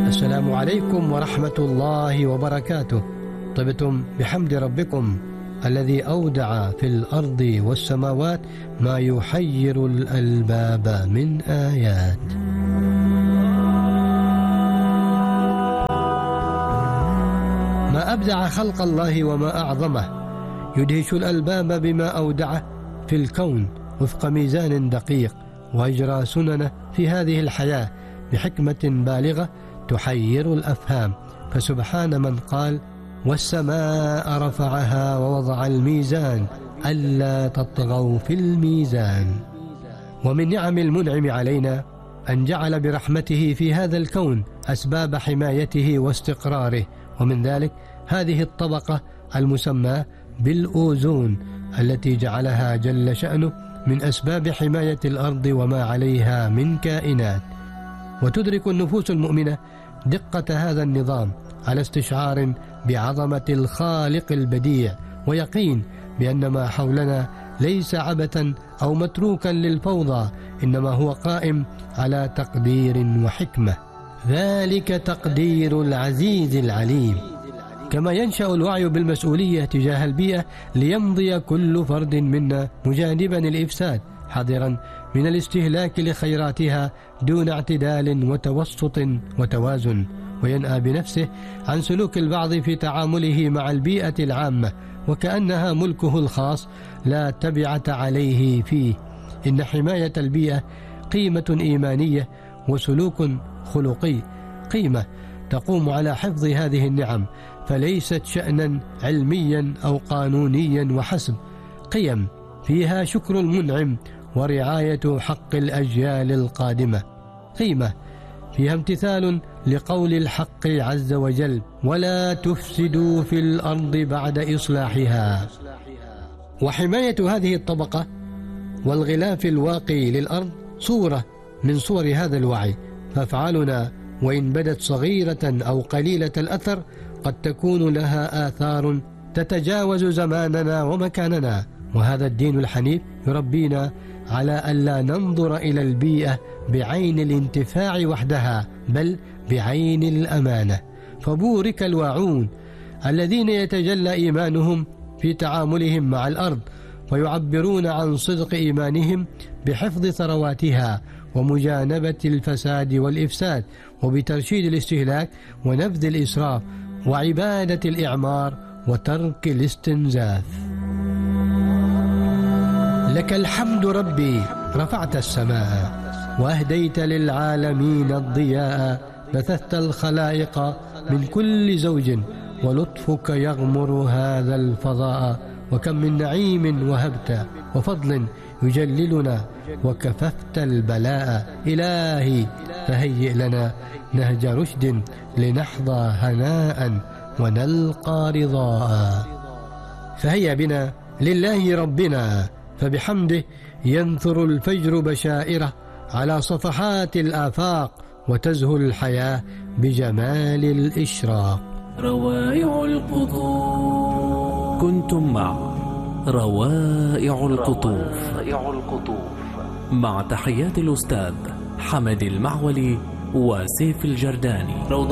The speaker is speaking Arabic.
السلام عليكم ورحمة الله وبركاته. طبتم بحمد ربكم الذي أودع في الأرض والسماوات ما يحير الألباب من آيات. ما أبدع خلق الله وما أعظمه، يدهش الألباب بما أودعه في الكون وفق ميزان دقيق، وأجرى سننه في هذه الحياة بحكمة بالغة تحير الأفهام. فسبحان من قال: والسماء رفعها ووضع الميزان ألا تطغوا في الميزان. ومن نعم المنعم علينا أن جعل برحمته في هذا الكون أسباب حمايته واستقراره، ومن ذلك هذه الطبقة المسماة بالأوزون التي جعلها جل شأنه من أسباب حماية الأرض وما عليها من كائنات. وتدرك النفوس المؤمنة دقة هذا النظام على استشعار بعظمة الخالق البديع، ويقين بأن ما حولنا ليس عبثا أو متروكا للفوضى، إنما هو قائم على تقدير وحكمة. ذلك تقدير العزيز العليم. كما ينشأ الوعي بالمسؤولية تجاه البيئة ليمضي كل فرد منا مجانبا الإفساد، حذرا من الاستهلاك لخيراتها دون اعتدال وتوسط وتوازن، وينأى بنفسه عن سلوك البعض في تعامله مع البيئة العامة وكأنها ملكه الخاص لا تبعة عليه فيه. إن حماية البيئة قيمة إيمانية وسلوك خلقي، قيمة تقوم على حفظ هذه النعم، فليست شأنا علميا أو قانونيا وحسب، قيم فيها شكر المنعم ورعاية حق الأجيال القادمة، قيمة فيها امتثال لقول الحق عز وجل: ولا تفسدوا في الأرض بعد إصلاحها. وحماية هذه الطبقة والغلاف الواقي للأرض صورة من صور هذا الوعي، فأفعالنا وإن بدت صغيرة أو قليلة الأثر قد تكون لها آثار تتجاوز زماننا ومكاننا. وهذا الدين الحنيف يربينا على ألا ننظر إلى البيئة بعين الانتفاع وحدها، بل بعين الأمانة. فبورك الواعون الذين يتجلى إيمانهم في تعاملهم مع الأرض، ويعبرون عن صدق إيمانهم بحفظ ثرواتها ومجانبة الفساد والإفساد، وبترشيد الاستهلاك ونبذ الإسراف، وعبادة الإعمار وترك الاستنزاف. لك الحمد ربي، رفعت السماء وأهديت للعالمين الضياء، بثثت الخلائق من كل زوج، ولطفك يغمر هذا الفضاء. وكم من نعيم وهبت وفضل يجللنا، وكففت البلاء. إلهي فهيئ لنا نهج رشد لنحظى هناء ونلقى رضاء. فهيا بنا لله ربنا، فبحمده ينثر الفجر بشائره على صفحات الآفاق، وتزهو الحياة بجمال الإشراق. روائع القطوف. كنتم مع روائع القطوف مع تحيات الأستاذ حمد المعولي وسيف الجرداني.